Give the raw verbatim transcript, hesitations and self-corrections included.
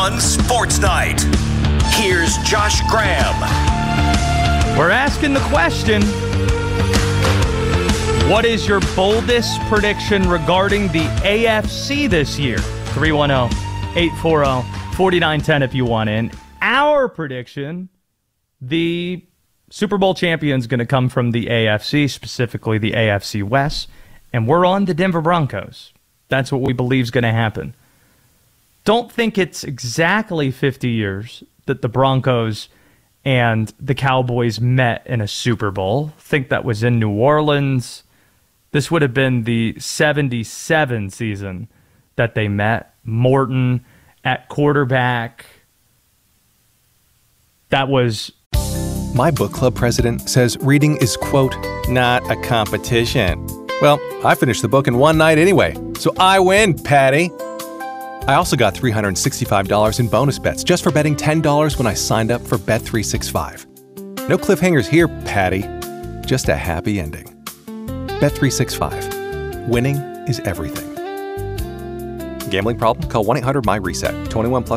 On Sports Night, here's Josh Graham. We're asking the question, what is your boldest prediction regarding the A F C this year? three one zero, eight four zero, four nine one zero if you want in. Our prediction, the Super Bowl champion's going to come from the A F C, specifically the A F C West, and we're on the Denver Broncos. That's what we believe is going to happen. Don't think it's exactly fifty years that the Broncos and the Cowboys met in a Super Bowl. Think that was in New Orleans. This would have been the seventy-seven season that they met. Morton at quarterback. That was... My book club president says reading is, quote, not a competition. Well, I finished the book in one night anyway, so I win, Patty. I also got three hundred sixty-five dollars in bonus bets just for betting ten dollars when I signed up for Bet three sixty-five. No cliffhangers here, Patty. Just a happy ending. Bet three sixty-five. Winning is everything. Gambling problem? Call one eight hundred M Y RESET. twenty-one plus